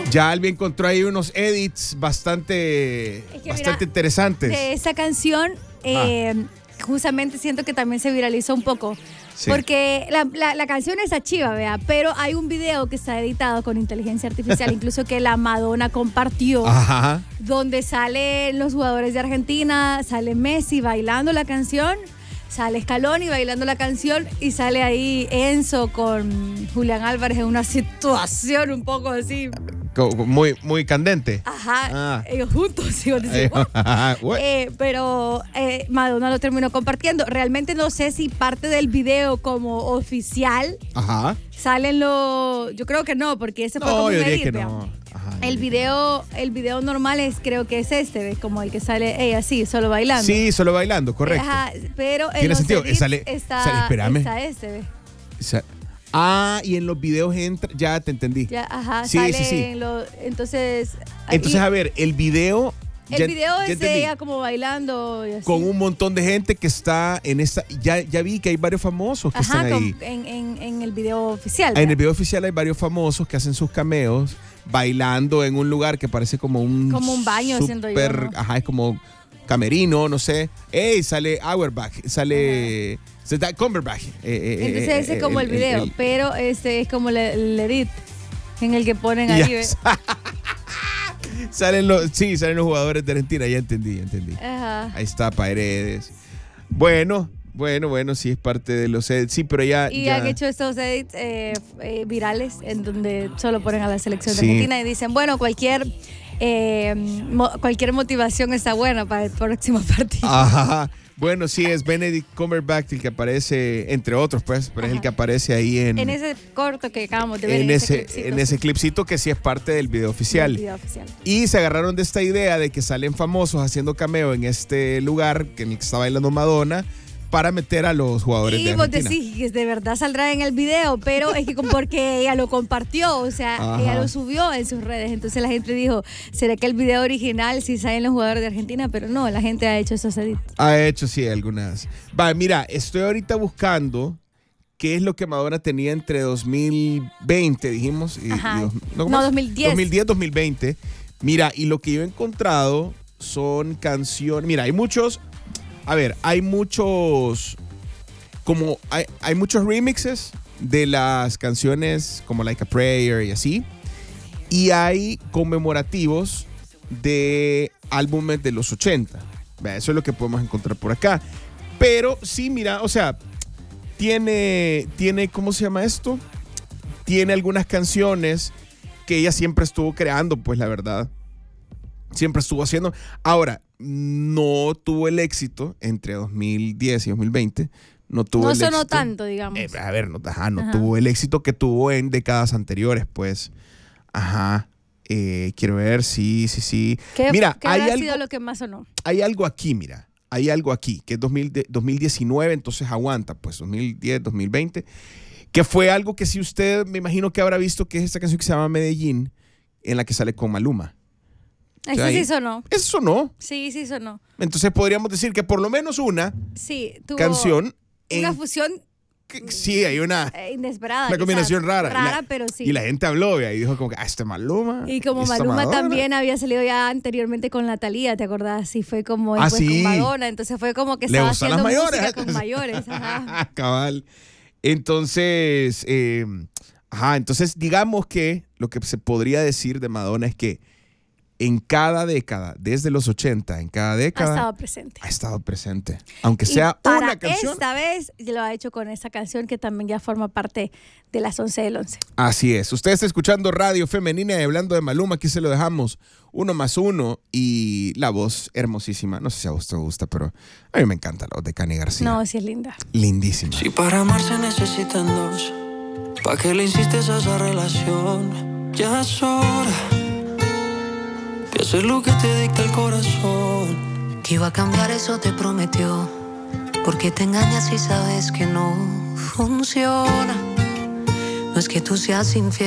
Ya Albi encontró ahí unos edits bastante interesantes. De esa canción, justamente siento que también se viralizó un poco. Sí. Porque la canción está chiva, vea, pero hay un video que está editado con inteligencia artificial, incluso que la Madonna compartió, donde salen los jugadores de Argentina, sale Messi bailando la canción, sale Scaloni bailando la canción y sale ahí Enzo con Julián Álvarez en una situación un poco así. Muy candente. Ellos juntos. Pero Madonna lo terminó compartiendo. Realmente no sé si parte del video como oficial salen los... Yo creo que no, porque ese fue como un edit. El video normal creo que es ¿ves? Como el que sale ella así, solo bailando. Sí, solo bailando, correcto. Pero tiene sentido. Espérame. Está y en los videos entra, ya te entendí. Sí. Entonces, a ver, el video es de ella como bailando y así. Con un montón de gente que está en esta. Ya vi que hay varios famosos que están ahí. En el video oficial. En el video oficial hay varios famosos que hacen sus cameos bailando en un lugar que parece como un baño, siento yo, ¿no? Es como camerino, no sé. Sale Auerbach, sale Cumberbatch. Entonces ese es como el video, pero este es como el edit en el que ponen ahí. Salen los jugadores de Argentina, ya entendí. Ahí está Paredes. Bueno, sí es parte de los edits, sí, pero ya... Y han hecho estos edits virales en donde solo ponen a la selección de Argentina y dicen, bueno, cualquier motivación está buena para el próximo partido. Bueno, sí, es Benedict Cumberbatch el que aparece, entre otros, pues, pero es el que aparece ahí en ese corto que acabamos de ver. En ese clipcito que sí es parte del video oficial. Y se agarraron de esta idea de que salen famosos haciendo cameo en este lugar en el que está bailando Madonna para meter a los jugadores de Argentina. Y vos decís que de verdad saldrá en el video, pero es que porque ella lo compartió, o sea, ella lo subió en sus redes, entonces la gente dijo, ¿será que el video original sí salen los jugadores de Argentina? Pero no, la gente ha hecho esos edits. Ha hecho, sí, algunas. Mira, estoy ahorita buscando qué es lo que Madonna tenía entre 2020, dijimos. 2010. 2020. Mira, y lo que yo he encontrado son canciones, mira, hay muchos remixes de las canciones como Like a Prayer y así. Y hay conmemorativos de álbumes de los 80. Eso es lo que podemos encontrar por acá. Pero sí, mira, o sea, tiene, ¿cómo se llama esto? Tiene algunas canciones que ella siempre estuvo creando, pues la verdad. Siempre estuvo haciendo. Ahora, no tuvo el éxito entre 2010 y 2020. No sonó tanto, digamos. No tuvo el éxito que tuvo en décadas anteriores, pues. Quiero ver, sí. ¿Qué habrá sido lo que más sonó? Hay algo aquí, mira. Hay algo aquí, que es 2019, entonces aguanta, pues 2010, 2020. Que fue algo que si usted, me imagino que habrá visto, que es esta canción que se llama Medellín, en la que sale con Maluma. Eso sí sonó. ¿Eso sonó? Sí sonó. Entonces podríamos decir que por lo menos una canción. Una fusión. Sí, hay una inesperada. Una combinación rara. Pero sí. Y la gente habló y dijo como que, este Maluma. Y como Maluma Madonna también había salido ya anteriormente con la Thalía, ¿te acordás? Y fue como después con Madonna. Entonces fue como que estaba haciendo música con mayores. Cabal. Entonces, entonces digamos que lo que se podría decir de Madonna es que en cada década, desde los 80, en cada década ha estado presente. Aunque sea una canción. Esta vez lo ha hecho con esa canción que también ya forma parte de las 11 del 11. Así es. Usted está escuchando Radio Femenina y hablando de Maluma. Aquí se lo dejamos 1+1 y la voz hermosísima. No sé si a vos te gusta, pero a mí me encanta la voz de Cani García. No, sí es linda. Lindísima. Si para amar se necesitan dos, ¿para qué le insistes a esa relación? Ya es hora de hacer lo que te dicta el corazón. Que iba a cambiar, eso te prometió. Porque te engañas y sabes que no funciona. No es que tú seas infiel.